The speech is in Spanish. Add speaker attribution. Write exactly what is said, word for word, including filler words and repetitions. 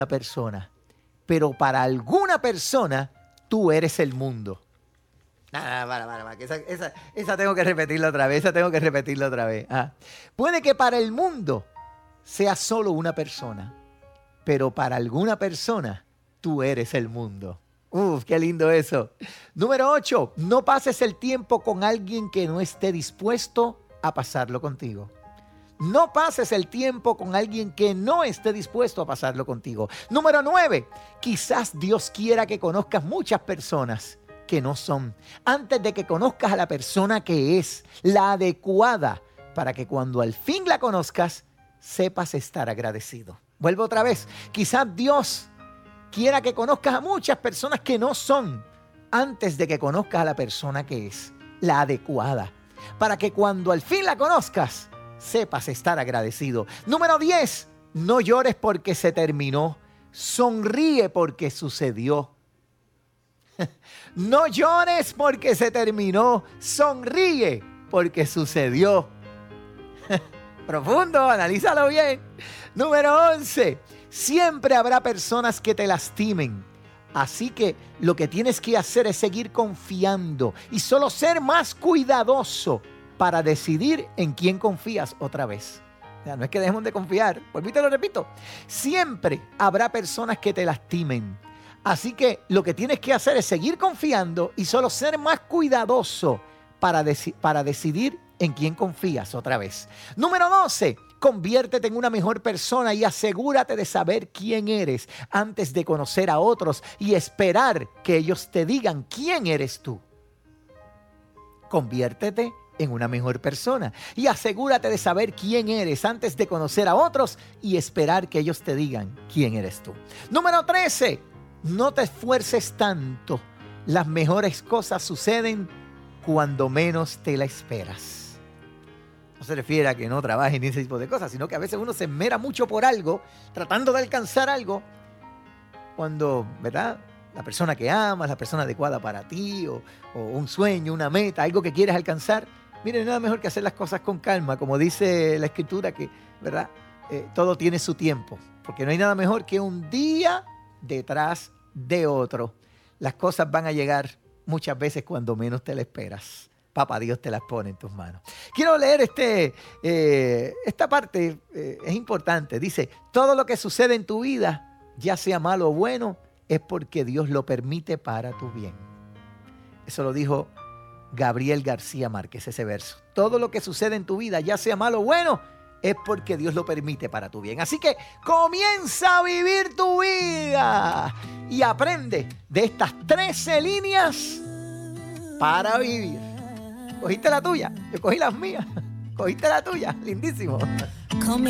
Speaker 1: persona, pero para alguna persona tú eres el mundo. Nada, para, para, para, que esa, esa, esa tengo que repetirla otra vez, esa tengo que repetirla otra vez. Ah. Puede que para el mundo sea solo una persona, pero para alguna persona tú eres el mundo. Uf, qué lindo eso. Número ocho, no pases el tiempo con alguien que no esté dispuesto a pasarlo contigo. No pases el tiempo con alguien que no esté dispuesto a pasarlo contigo. Número nueve, quizás Dios quiera que conozcas muchas personas que no son, antes de que conozcas a la persona que es la adecuada, para que cuando al fin la conozcas, sepas estar agradecido. Vuelvo otra vez, quizás Dios quiera que conozcas a muchas personas que no son, antes de que conozcas a la persona que es la adecuada, para que cuando al fin la conozcas, sepas estar agradecido. Número diez, no llores porque se terminó, sonríe porque sucedió. No llores porque se terminó, sonríe porque sucedió. Profundo, analízalo bien. Número once, siempre habrá personas que te lastimen. Así que lo que tienes que hacer es seguir confiando y solo ser más cuidadoso para decidir en quién confías otra vez. O sea, no es que dejemos de confiar, vuelvo y te lo repito. Siempre habrá personas que te lastimen. Así que lo que tienes que hacer es seguir confiando y solo ser más cuidadoso para, deci- para decidir en quién confías otra vez. Número doce, conviértete en una mejor persona y asegúrate de saber quién eres antes de conocer a otros y esperar que ellos te digan quién eres tú. Conviértete en una mejor persona y asegúrate de saber quién eres antes de conocer a otros y esperar que ellos te digan quién eres tú. Número trece, no te esfuerces tanto. Las mejores cosas suceden cuando menos te la esperas. No se refiere a que no trabajes ni ese tipo de cosas, sino que a veces uno se esmera mucho por algo, tratando de alcanzar algo, cuando, ¿verdad?, la persona que amas, la persona adecuada para ti, o, o un sueño, una meta, algo que quieres alcanzar. Miren, nada mejor que hacer las cosas con calma, como dice la Escritura, que, ¿verdad?, eh, todo tiene su tiempo, porque no hay nada mejor que un día detrás de otro. Las cosas van a llegar muchas veces cuando menos te la esperas. Papá Dios te las pone en tus manos. Quiero leer este, eh, esta parte, eh, es importante. Dice, todo lo que sucede en tu vida, ya sea malo o bueno, es porque Dios lo permite para tu bien. Eso lo dijo Gabriel García Márquez, ese verso. Todo lo que sucede en tu vida, ya sea malo o bueno, es porque Dios lo permite para tu bien. Así que comienza a vivir tu vida y aprende de estas trece líneas para vivir. ¿Cogiste la tuya? Yo cogí las mías. ¿Cogiste la tuya? Lindísimo.